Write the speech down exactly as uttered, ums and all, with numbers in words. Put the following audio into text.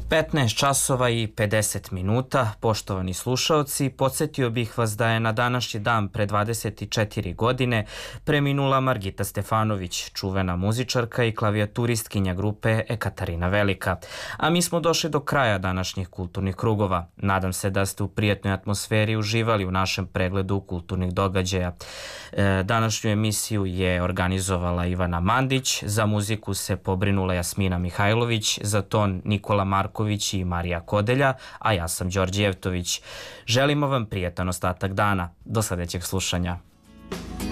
petnaest časova i pedeset minuta, poštovani slušaoci, podsjetio bih vas da je na današnji dan pre dvadeset četiri godine preminula Margita Stefanović, čuvena muzičarka i klavijaturistkinja grupe Ekaterina Velika. A mi smo došli do kraja današnjih kulturnih krugova. Nadam se da ste u prijatnoj atmosferi uživali u našem pregledu kulturnih događaja. E, današnju emisiju je organizovala Ivana Mandić, za muziku se pobrinula Jasmina Mihajlović, za ton Nikola Marković i Marija Kodelja, a ja sam Đorđe Jevtović. Želimo vam prijatan ostatak dana. Do sledećeg slušanja.